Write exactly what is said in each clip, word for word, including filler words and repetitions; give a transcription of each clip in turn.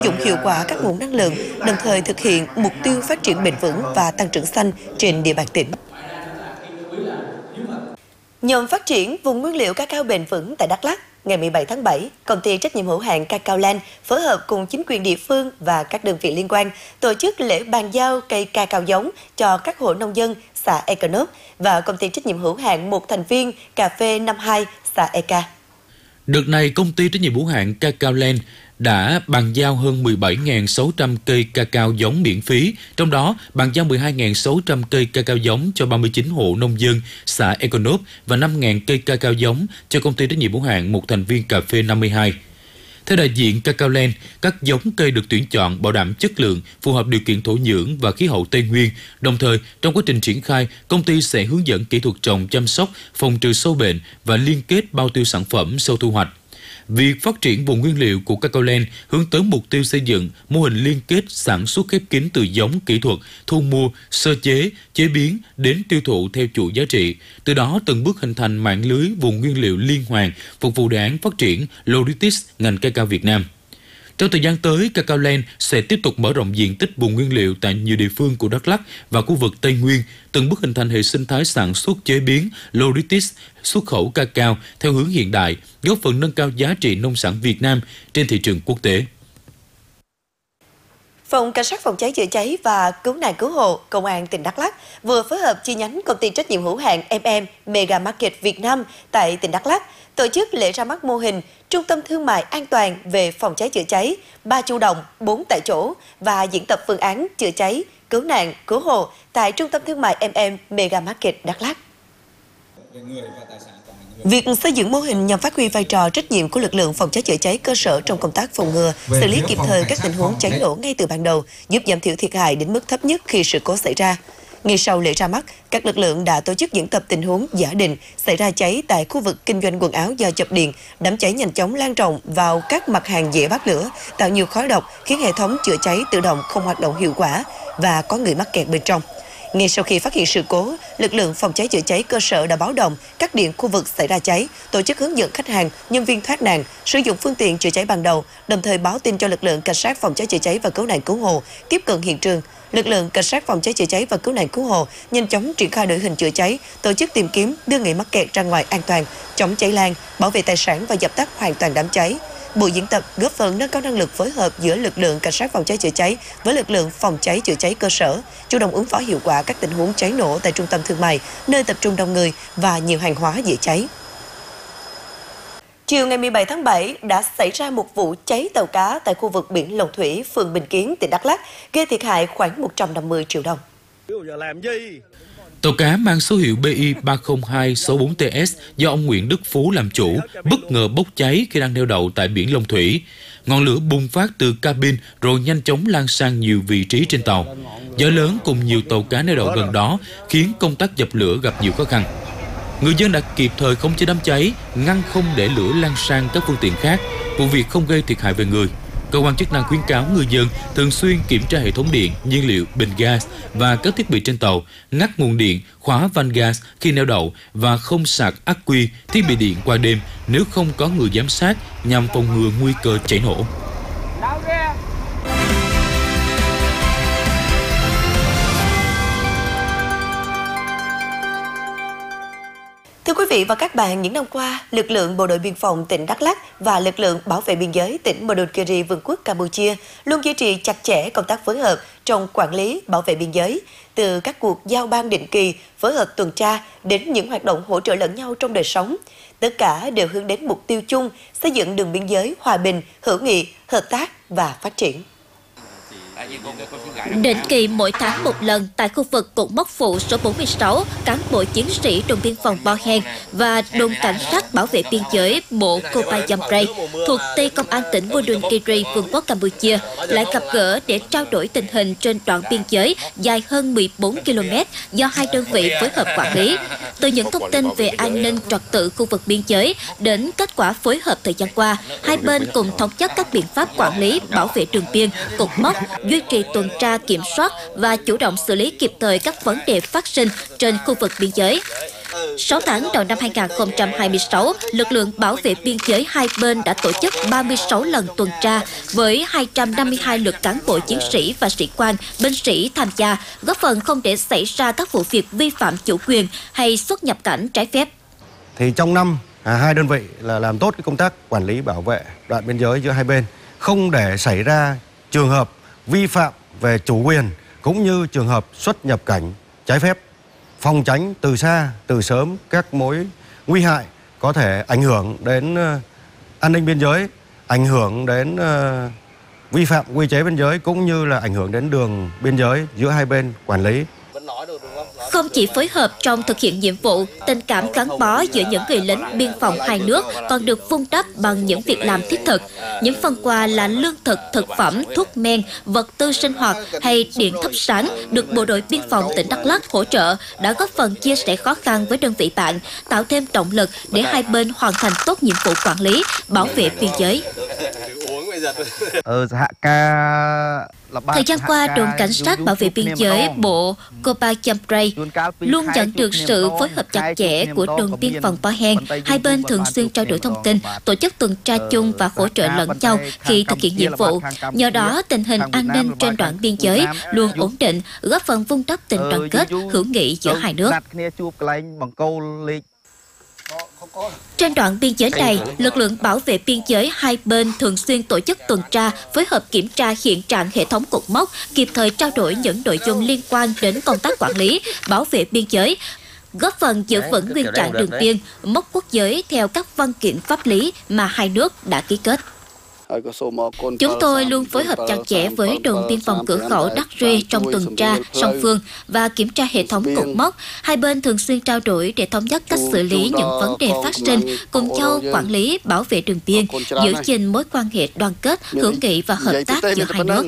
dụng hiệu quả các nguồn năng lượng, đồng thời thực hiện mục tiêu phát triển bền vững và tăng trưởng xanh trên địa bàn tỉnh. Nhằm phát triển vùng nguyên liệu cacao bền vững tại Đắk Lắk, ngày mười bảy tháng bảy, công ty trách nhiệm hữu hạn Cacao Land phối hợp cùng chính quyền địa phương và các đơn vị liên quan tổ chức lễ bàn giao cây cacao giống cho các hộ nông dân xã Econop và công ty trách nhiệm hữu hạn một thành viên cà phê năm hai xã Eka. Đợt này, công ty trách nhiệm hữu hạn Cacao Land đã bàn giao hơn mười bảy nghìn sáu trăm cây cacao giống miễn phí, trong đó bàn giao mười hai nghìn sáu trăm cây cacao giống cho ba mươi chín hộ nông dân xã Econop và năm nghìn cây cacao giống cho công ty trách nhiệm hữu hạn một thành viên cà phê năm mươi hai. Theo đại diện Cacao Land, các giống cây được tuyển chọn bảo đảm chất lượng, phù hợp điều kiện thổ nhưỡng và khí hậu Tây Nguyên. Đồng thời, trong quá trình triển khai, công ty sẽ hướng dẫn kỹ thuật trồng chăm sóc, phòng trừ sâu bệnh và liên kết bao tiêu sản phẩm sau thu hoạch. Việc phát triển vùng nguyên liệu của Cacao Land hướng tới mục tiêu xây dựng mô hình liên kết sản xuất khép kín từ giống, kỹ thuật, thu mua, sơ chế, chế biến đến tiêu thụ theo chuỗi giá trị. Từ đó từng bước hình thành mạng lưới vùng nguyên liệu liên hoàn phục vụ đề án phát triển logistics ngành cacao Việt Nam. Trong thời gian tới, Cacao Land sẽ tiếp tục mở rộng diện tích vùng nguyên liệu tại nhiều địa phương của Đắk Lắk và khu vực Tây Nguyên, từng bước hình thành hệ sinh thái sản xuất, chế biến, logistics, xuất khẩu cacao theo hướng hiện đại, góp phần nâng cao giá trị nông sản Việt Nam trên thị trường quốc tế. Phòng Cảnh sát phòng cháy chữa cháy và cứu nạn cứu hộ Công an tỉnh Đắk Lắk vừa phối hợp chi nhánh công ty trách nhiệm hữu hạn em em Mega Market Việt Nam tại tỉnh Đắk Lắk tổ chức lễ ra mắt mô hình Trung tâm Thương mại an toàn về phòng cháy chữa cháy, ba chủ động, bốn tại chỗ và diễn tập phương án chữa cháy, cứu nạn, cứu hộ tại Trung tâm Thương mại em em Mega Market Đắk Lắk. Việc xây dựng mô hình nhằm phát huy vai trò trách nhiệm của lực lượng phòng cháy chữa cháy cơ sở trong công tác phòng ngừa, xử lý kịp thời các tình huống cháy nổ ngay từ ban đầu, giúp giảm thiểu thiệt hại đến mức thấp nhất khi sự cố xảy ra. Ngay sau lễ ra mắt, các lực lượng đã tổ chức diễn tập tình huống giả định xảy ra cháy tại khu vực kinh doanh quần áo do chập điện, đám cháy nhanh chóng lan rộng vào các mặt hàng dễ bắt lửa, tạo nhiều khói độc khiến hệ thống chữa cháy tự động không hoạt động hiệu quả và có người mắc kẹt bên trong. Ngay sau khi phát hiện sự cố, lực lượng phòng cháy chữa cháy cơ sở đã báo động cắt điện khu vực xảy ra cháy, tổ chức hướng dẫn khách hàng, nhân viên thoát nạn, sử dụng phương tiện chữa cháy ban đầu, đồng thời báo tin cho lực lượng cảnh sát phòng cháy chữa cháy và cứu nạn cứu hộ tiếp cận hiện trường. Lực lượng cảnh sát phòng cháy chữa cháy và cứu nạn cứu hộ nhanh chóng triển khai đội hình chữa cháy, tổ chức tìm kiếm, đưa người mắc kẹt ra ngoài an toàn, chống cháy lan, bảo vệ tài sản và dập tắt hoàn toàn đám cháy. Buổi diễn tập góp phần nâng cao năng lực phối hợp giữa lực lượng cảnh sát phòng cháy chữa cháy với lực lượng phòng cháy chữa cháy cơ sở, chủ động ứng phó hiệu quả các tình huống cháy nổ tại trung tâm thương mại, nơi tập trung đông người và nhiều hàng hóa dễ cháy. Chiều ngày mười bảy tháng bảy đã xảy ra một vụ cháy tàu cá tại khu vực biển Lồng Thủy, phường Bình Kiến, tỉnh Đắk Lắk, gây thiệt hại khoảng một trăm năm mươi triệu đồng. Tàu cá mang số hiệu B I ba không hai sáu bốn T S do ông Nguyễn Đức Phú làm chủ bất ngờ bốc cháy khi đang neo đậu tại biển Lồng Thủy. Ngọn lửa bùng phát từ cabin rồi nhanh chóng lan sang nhiều vị trí trên tàu. Gió lớn cùng nhiều tàu cá neo đậu gần đó khiến công tác dập lửa gặp nhiều khó khăn. Người dân đã kịp thời khống chế đám cháy, ngăn không để lửa lan sang các phương tiện khác, vụ việc không gây thiệt hại về người. Cơ quan chức năng khuyến cáo người dân thường xuyên kiểm tra hệ thống điện, nhiên liệu, bình gas và các thiết bị trên tàu, ngắt nguồn điện, khóa van gas khi neo đậu và không sạc ắc quy, thiết bị điện qua đêm nếu không có người giám sát nhằm phòng ngừa nguy cơ cháy nổ. Thưa quý vị và các bạn, những năm qua, lực lượng Bộ đội Biên phòng tỉnh Đắk Lắk và lực lượng bảo vệ biên giới tỉnh Mondulkiri Vương quốc Campuchia luôn duy trì chặt chẽ công tác phối hợp trong quản lý bảo vệ biên giới, từ các cuộc giao ban định kỳ, phối hợp tuần tra đến những hoạt động hỗ trợ lẫn nhau trong đời sống. Tất cả đều hướng đến mục tiêu chung xây dựng đường biên giới hòa bình, hữu nghị, hợp tác và phát triển. Định kỳ mỗi tháng một lần tại khu vực cột mốc phụ số bốn mươi sáu, cán bộ chiến sĩ đồn biên phòng Bo Hen và đồn cảnh sát bảo vệ biên giới bộ Kopay Jamray thuộc Ty Công an tỉnh Mondulkiri, Vương quốc Campuchia lại gặp gỡ để trao đổi tình hình trên đoạn biên giới dài hơn mười bốn ki lô mét do hai đơn vị phối hợp quản lý. Từ những thông tin về an ninh trật tự khu vực biên giới đến kết quả phối hợp thời gian qua, hai bên cùng thống nhất các biện pháp quản lý bảo vệ đường biên, cột mốc, duy trì tuần tra kiểm soát và chủ động xử lý kịp thời các vấn đề phát sinh trên khu vực biên giới. sáu tháng đầu năm hai nghìn không trăm hai mươi sáu, lực lượng bảo vệ biên giới hai bên đã tổ chức ba mươi sáu lần tuần tra với hai trăm năm mươi hai lượt cán bộ chiến sĩ và sĩ quan, binh sĩ tham gia, góp phần không để xảy ra các vụ việc vi phạm chủ quyền hay xuất nhập cảnh trái phép. Thì trong năm, à, hai đơn vị là làm tốt cái công tác quản lý bảo vệ đoạn biên giới giữa hai bên, không để xảy ra trường hợp vi phạm về chủ quyền cũng như trường hợp xuất nhập cảnh trái phép, phòng tránh từ xa, từ sớm các mối nguy hại có thể ảnh hưởng đến uh, an ninh biên giới, ảnh hưởng đến uh, vi phạm quy chế biên giới cũng như là ảnh hưởng đến đường biên giới giữa hai bên quản lý. Không chỉ phối hợp trong thực hiện nhiệm vụ, tình cảm gắn bó giữa những người lính biên phòng hai nước còn được vun đắp bằng những việc làm thiết thực. Những phần quà là lương thực, thực phẩm, thuốc men, vật tư sinh hoạt hay điện thắp sáng được Bộ đội Biên phòng tỉnh Đắk Lắk hỗ trợ đã góp phần chia sẻ khó khăn với đơn vị bạn, tạo thêm động lực để hai bên hoàn thành tốt nhiệm vụ quản lý, bảo vệ biên giới. Thời gian qua, đồn cảnh sát bảo vệ biên giới Bộ Kopa Cham Pray luôn nhận được sự phối hợp chặt chẽ của đồn biên phòng Po Hen. Hai bên thường xuyên trao đổi thông tin, tổ chức tuần tra chung và hỗ trợ lẫn nhau khi thực hiện nhiệm vụ. Nhờ đó, tình hình an ninh trên đoạn biên giới luôn ổn định, góp phần vun đắp tình đoàn kết, hữu nghị giữa hai nước. Trên đoạn biên giới này, lực lượng bảo vệ biên giới hai bên thường xuyên tổ chức tuần tra, phối hợp kiểm tra hiện trạng hệ thống cột mốc, kịp thời trao đổi những nội dung liên quan đến công tác quản lý, bảo vệ biên giới, góp phần giữ vững nguyên trạng đường biên, mốc quốc giới theo các văn kiện pháp lý mà hai nước đã ký kết. Chúng tôi luôn phối hợp chặt chẽ với đồn biên phòng cửa khẩu Đắk Rê trong tuần tra song phương và kiểm tra hệ thống cột mốc. Hai bên thường xuyên trao đổi để thống nhất cách xử lý những vấn đề phát sinh, cùng nhau quản lý, bảo vệ đường biên, giữ gìn mối quan hệ đoàn kết, hữu nghị và hợp tác giữa hai nước.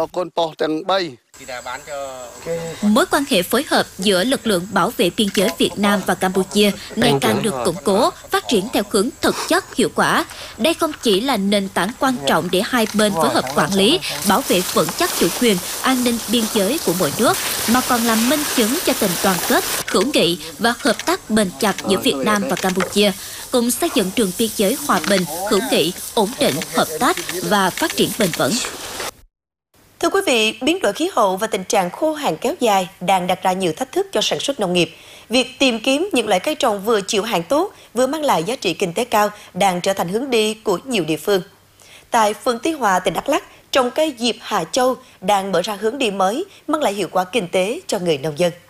Mối quan hệ phối hợp giữa lực lượng bảo vệ biên giới Việt Nam và Campuchia ngày càng được củng cố, phát triển theo hướng thực chất, hiệu quả. Đây không chỉ là nền tảng quan trọng để hai bên phối hợp quản lý, bảo vệ vững chắc chủ quyền, an ninh biên giới của mỗi nước, mà còn là minh chứng cho tình đoàn kết, hữu nghị và hợp tác bền chặt giữa Việt Nam và Campuchia, cùng xây dựng đường biên giới hòa bình, hữu nghị, ổn định, hợp tác và phát triển bền vững. Thưa quý vị, biến đổi khí hậu và tình trạng khô hạn kéo dài đang đặt ra nhiều thách thức cho sản xuất nông nghiệp. Việc tìm kiếm những loại cây trồng vừa chịu hạn tốt, vừa mang lại giá trị kinh tế cao đang trở thành hướng đi của nhiều địa phương. Tại phường Tuy Hòa, tỉnh Đắk Lắk, trồng cây diệp Hà Châu đang mở ra hướng đi mới, mang lại hiệu quả kinh tế cho người nông dân.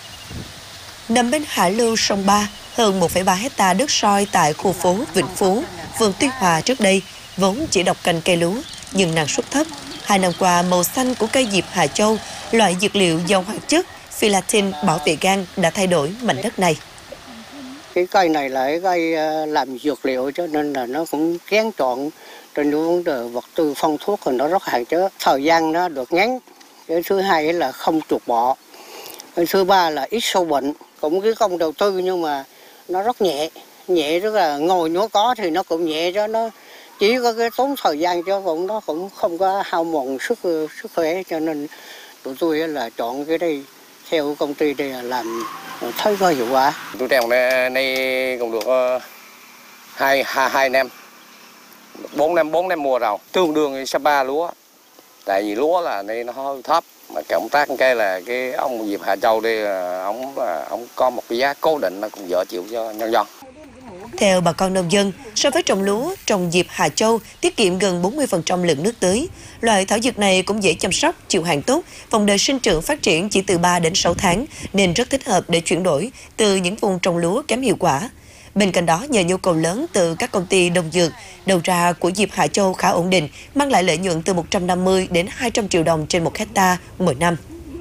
Nằm bên hạ lưu sông Ba, hơn một phẩy ba hectare đất soi tại khu phố Vĩnh Phú, phường Tuy Hòa trước đây vốn chỉ độc cành cây lúa nhưng năng suất thấp. Hai năm qua, màu xanh của cây diệp Hà Châu, loại dược liệu giàu hoạt chất filatin bảo vệ gan đã thay đổi mảnh đất này. Cái cây này là cái cây làm dược liệu cho nên là nó cũng kén chọn trên những vấn đề vật tư phân thuốc thì nó rất hạn chế. Thời gian nó được ngắn. Cái thứ hai là không chuột bọ. Cái thứ ba là ít sâu bệnh. Cũng cái công đầu tư nhưng mà nó rất nhẹ. Nhẹ rất là ngồi nó có thì nó cũng nhẹ cho nó. Chỉ có cái tốn thời gian cho cũng nó cũng không có hao mòn sức sức khỏe, cho nên tụi tôi là chọn cái đây theo công ty đây là làm thấy có hiệu quả. Tôi trồng này, này cũng được hai hai hai năm, bốn năm bốn năm mùa rồi, tương đương Sapa lúa. Tại vì lúa là này nó hơi thấp, mà cái công tác cái là cái ông Diệp Hà Châu đây ông ông có một cái giá cố định nó cũng dễ chịu cho nhân dân. Theo bà con nông dân, so với trồng lúa, trồng diệp Hà Châu tiết kiệm gần bốn mươi phần trăm lượng nước tưới. Loại thảo dược này cũng dễ chăm sóc, chịu hạn tốt, vòng đời sinh trưởng phát triển chỉ từ ba đến sáu tháng, nên rất thích hợp để chuyển đổi từ những vùng trồng lúa kém hiệu quả. Bên cạnh đó, nhờ nhu cầu lớn từ các công ty đông dược, đầu ra của diệp Hà Châu khá ổn định, mang lại lợi nhuận từ một trăm năm mươi đến hai trăm triệu đồng trên một hecta mỗi năm.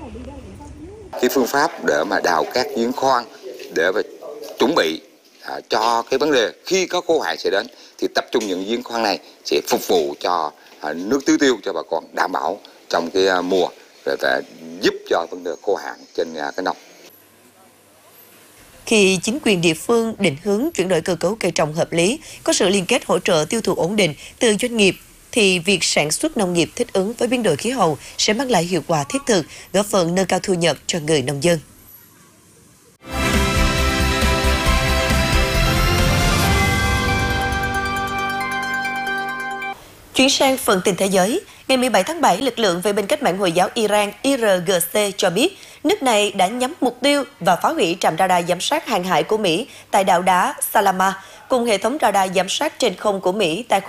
Cái phương pháp để mà đào các giếng khoan để mà chuẩn bị À, cho cái vấn đề khi có khô hạn sẽ đến thì tập trung những giếng khoan này sẽ phục vụ cho à, nước tưới tiêu cho bà con đảm bảo trong cái à, mùa để, để giúp cho vấn đề khô hạn trên à, cái nông. Khi chính quyền địa phương định hướng chuyển đổi cơ cấu cây trồng hợp lý, có sự liên kết hỗ trợ tiêu thụ ổn định từ doanh nghiệp, thì việc sản xuất nông nghiệp thích ứng với biến đổi khí hậu sẽ mang lại hiệu quả thiết thực, góp phần nâng cao thu nhập cho người nông dân. Chuyển sang phần tin thế giới, ngày mười bảy tháng bảy, lực lượng vệ binh cách mạng Hồi giáo Iran I R G C cho biết nước này đã nhắm mục tiêu và phá hủy trạm radar giám sát hàng hải của Mỹ tại đảo đá Salama, cùng hệ thống radar giám sát trên không của Mỹ tại khu